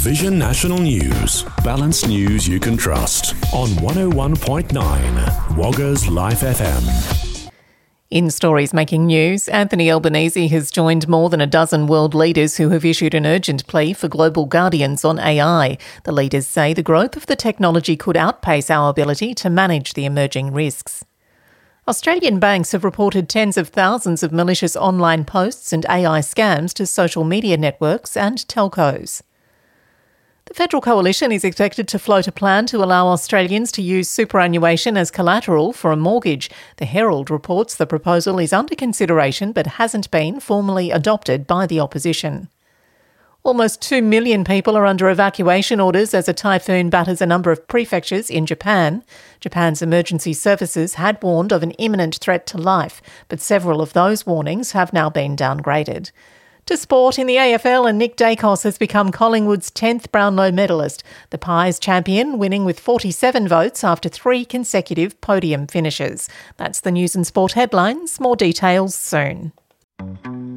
Vision National News. Balanced news you can trust. On 101.9 Wagga's Life FM. In stories making news, Anthony Albanese has joined more than a dozen world leaders who have issued an urgent plea for global guardians on AI. The leaders say the growth of the technology could outpace our ability to manage the emerging risks. Australian banks have reported tens of thousands of malicious online posts and AI scams to social media networks and telcos. The Federal Coalition is expected to float a plan to allow Australians to use superannuation as collateral for a mortgage. The Herald reports the proposal is under consideration but hasn't been formally adopted by the opposition. Almost 2 million people are under evacuation orders as a typhoon batters a number of prefectures in Japan. Japan's emergency services had warned of an imminent threat to life, but several of those warnings have now been downgraded. To sport, in the AFL, and Nick Dacos has become Collingwood's 10th Brownlow medalist. The Pies champion, winning with 47 votes after 3 consecutive podium finishes. That's the news and sport headlines. More details soon.